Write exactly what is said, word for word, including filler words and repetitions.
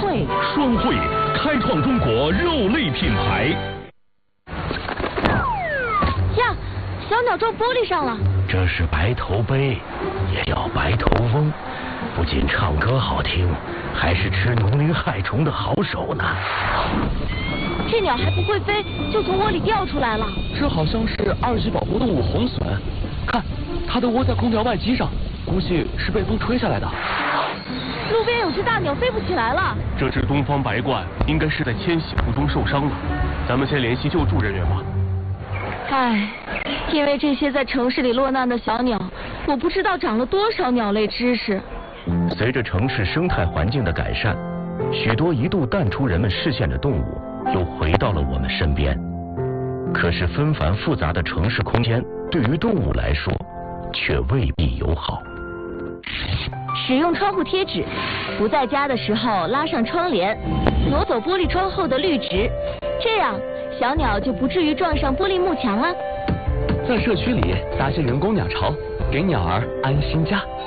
汇。 双汇开创中国肉类品牌。 呀，小鸟撞玻璃上了。 这是白头鹎，也叫白头翁，不仅唱歌好听，还是吃农林害虫的好手呢。 这鸟还不会飞，就从窝里掉出来了。 这好像是二级保护动物红隼，看，它的窝在空调外机上，估计是被风吹下来的。 路边有只大鸟飞不起来了。 这只东方白鹳应该是在迁徙途中受伤了，咱们先联系救助人员吧。 唉，因为这些在城市里落难的小鸟，我不知道长了多少鸟类知识。 随着城市生态环境的改善，许多一度淡出人们视线的动物又回到了我们身边。可是纷繁复杂的城市空间对于动物来说却未必友好。 使用窗户贴纸，不在家的时候拉上窗帘，挪走玻璃窗后的绿植，这样小鸟就不至于撞上玻璃幕墙了。 在社区里搭些人工鸟巢，给鸟儿安心家。